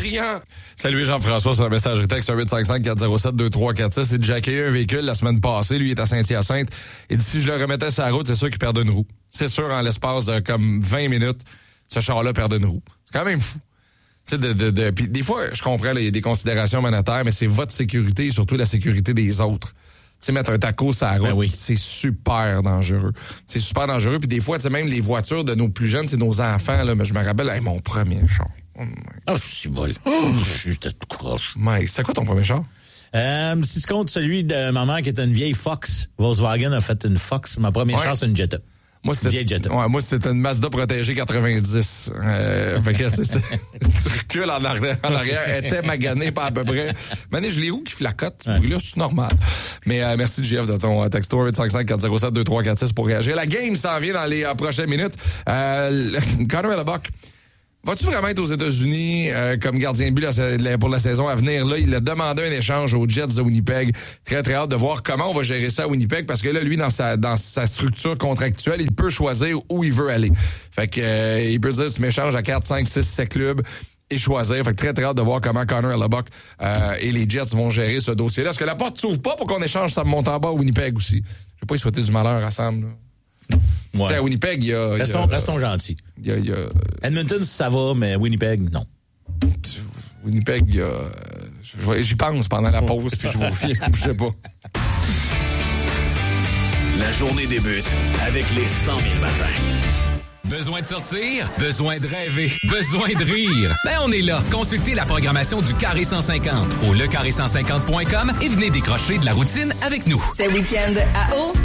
criant. Salut Jean-François sur la messagerie texte 1-855-407-2346. C'est déjà accueilli un véhicule la semaine passée. Lui, il est à Saint-Hyacinthe. Et si je le remettais sur la route, c'est sûr qu'il perdait une roue. C'est sûr, en l'espace de comme 20 minutes, ce char-là perdait une roue. C'est quand même fou. Tu sais, puis des fois, je comprends, il y a des considérations monétaires, mais c'est votre sécurité et surtout la sécurité des autres. Tu sais, mettre un taco sur la route, oui. c'est super dangereux. C'est super dangereux. Puis des fois, tu sais, même les voitures de nos plus jeunes, c'est nos enfants, là. Mais je me rappelle, mon premier char. Oh, c'est vol. J'étais tout croche. Mike, c'est quoi ton premier char? Si tu comptes celui de ma mère qui était une vieille Fox, Volkswagen a fait une Fox. Ma première char, c'est une Jetta. Moi, c'était une Mazda protégée 90. Fait que, tu recules en arrière, elle était maganée pas à peu près. Maintenant, je les roues qui flacotent. Ce bruit-là, c'est normal. Mais merci, JF, de ton texto 855-407-2346 pour réagir. La game s'en vient dans les prochaines minutes. Connor Hellebuck. Vas-tu vraiment être aux États-Unis comme gardien de but pour la saison à venir? Là, il a demandé un échange aux Jets de Winnipeg. Très, très hâte de voir comment on va gérer ça à Winnipeg parce que là, lui, dans sa structure contractuelle, il peut choisir où il veut aller. Fait que il peut dire, tu m'échanges à 4, 5, 6, 7 clubs et choisir. Fait que très, très hâte de voir comment Connor Hellebuck et les Jets vont gérer ce dossier-là. Est-ce que la porte s'ouvre pas pour qu'on échange ça monte en bas à Winnipeg aussi? Je vais pas y souhaiter du malheur à Sam, là. Ouais. Tu sais, à Winnipeg, il y a... Restons gentils. Edmonton, ça va, mais Winnipeg, non. Winnipeg, il y a... J'y pense pendant la pause, puis je vous refie. Je sais pas. La journée débute avec les 100 000 matins. Besoin de sortir? Besoin de rêver? Besoin de rire? Ben, on est là. Consultez la programmation du Carré 150 au lecarré150.com et venez décrocher de la routine avec nous. Ce week-end à Eau.